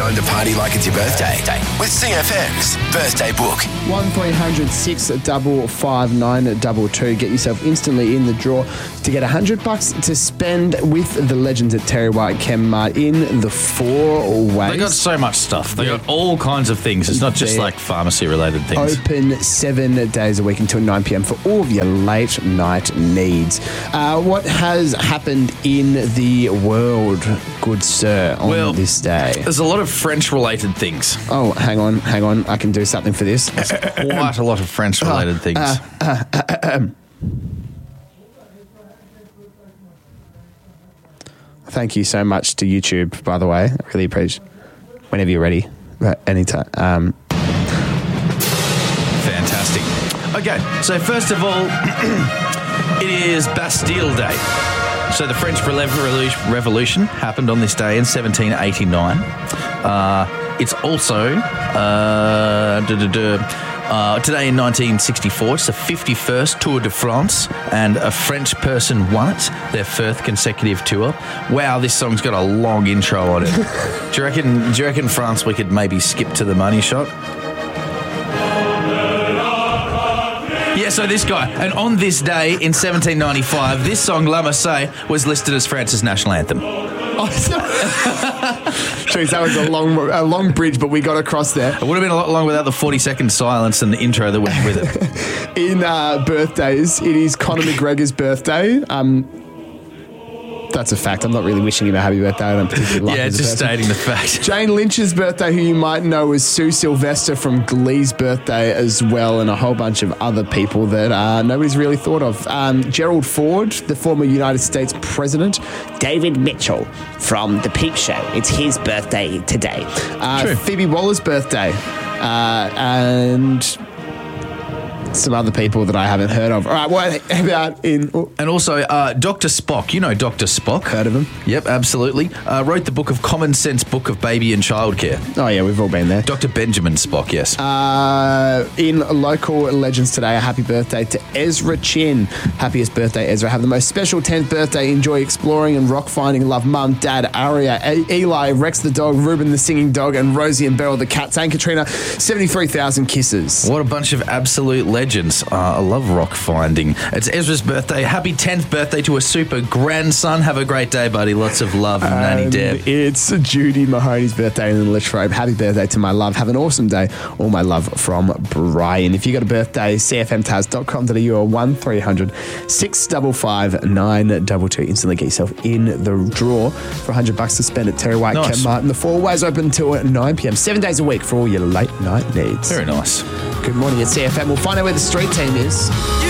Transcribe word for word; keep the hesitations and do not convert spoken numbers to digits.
time to party like it's your birthday with C F M's Birthday Book. one three hundred six five five nine two two. Get yourself instantly in the draw to get one hundred bucks to spend with the legends at Terry White Chemmart in the four ways. They got so much stuff. They got all kinds of things. It's not just They're like pharmacy-related things. Open seven days a week until nine p.m. for all of your late night needs. Uh, what has happened in the world, good sir, on Well, this day? There's a lot of French-related things. Oh, hang on, hang on. I can do something for this. Quite a lot of French-related things. Thank you so much to YouTube, by the way. I really appreciate it. Whenever you're ready, anytime. Um, Fantastic. Okay, so first of all, it is Bastille Day. So the French Revolution, Revolution happened on this day in seventeen eighty-nine. Uh, it's also uh, duh, duh, duh, uh, today in nineteen sixty-four. It's the fifty-first Tour de France, and a French person won it, their first consecutive tour. Wow, this song's got a long intro on it. do you reckon? Do you reckon France we could maybe skip to the money shot? Yeah, so this guy, and on this day in seventeen ninety-five, this song, La Marseillaise, was listed as France's national anthem. Jeez, that was a long, a long bridge, but we got across there. It would have been a lot longer without the forty-second silence and the intro that went with it. In uh, birthdays, it is Conor McGregor's birthday. Um, that's a fact. I'm not really wishing him a happy birthday. I don't particularly like Yeah, his just birthday. stating the fact. Jane Lynch's birthday, who you might know as Sue Sylvester from Glee's birthday as well, and a whole bunch of other people that uh, nobody's really thought of. Um, Gerald Ford, the former United States president. David Mitchell from The Peep Show. It's his birthday today. Uh, True. Phoebe Waller's birthday. Uh, and some other people that I haven't heard of. All right, what about in... Oh, And also, uh, Doctor Spock. You know Doctor Spock. heard of him? Yep, absolutely. Uh, wrote the book of Common Sense Book of Baby and Childcare. Oh, yeah, we've all been there. Doctor Benjamin Spock, yes. Uh, in local legends today, a happy birthday to Ezra Chin. Happiest birthday, Ezra. Have the most special tenth birthday. Enjoy exploring and rock finding. Love Mum, Dad, Aria, e- Eli, Rex the dog, Ruben the singing dog, and Rosie and Beryl the cat. Saint Katrina, seventy-three thousand kisses. What a bunch of absolute legends. Uh, I love rock finding. It's Ezra's birthday. Happy tenth birthday to a super grandson. Have a great day, buddy. Lots of love, Nanny And Deb. It's Judy Mahoney's birthday in the Latrobe. Happy birthday to my love. Have an awesome day. All my love from Brian. If you got a birthday, c f m taz dot com dot a u or one three hundred six five five nine two two. Instantly get yourself in the draw for one hundred bucks to spend at Terry White Nice. Chemmart. The four ways open until nine p.m. Seven days a week for all your late night needs. Very nice. Good morning at C F M. We'll find out where the street team is.